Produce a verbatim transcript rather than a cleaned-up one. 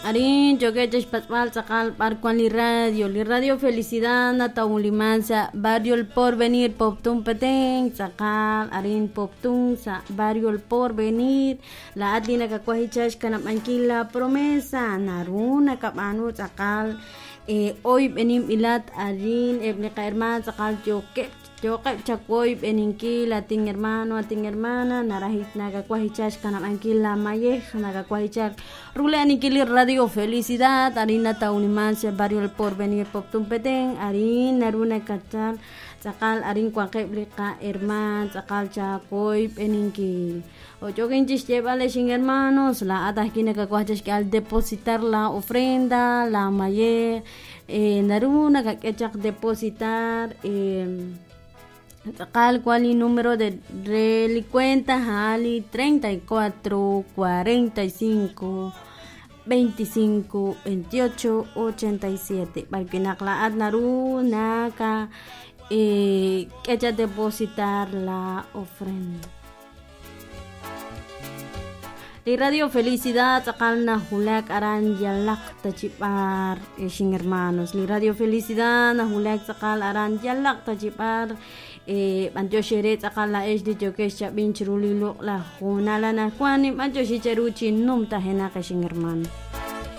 Arin, yo que ya pasmal sacal parco li radio, li radio felicidad na taulimansa, barrio el porvenir poptun peteng, sacal arin poptun sa barrio el porvenir, la atlina kakuahichash kanap mankila promesa, naruna kapanu sacal, eh, hoy benim ilat arin, ebne ka herman sacal yo que yo que chakoy beninki latin hermano atin hermana narahit nagakuahichash kanap mankila mayej nagakuahichak rule anikili radio felicidad arina taunimancia barrio el porvenir poptun peteng arin naruna kachal sakal arin kuakeblika herman sakal chakoy beninki ocho quinchis llévale sin hermanos la atajkina kakuahichash que al depositar la ofrenda la mayej eh, naruna kakechak depositar eh, Sacal cual y número de relicuenta hali treinta y cuatro cuarenta y cinco veinticinco veintiocho ochenta y siete balpinakla naru naka eh, que ya depositar la ofrenda. Di radio felicidad sakal na hulak aran yalak tachipar eh, sin hermanos. Li radio felicidad na hulak sakal aran yalak tachipar eh banjo sheret sakal la es di jokesh chabin chirulilo la junala na kwani banjo shicheruchi num tahena ka sin hermano.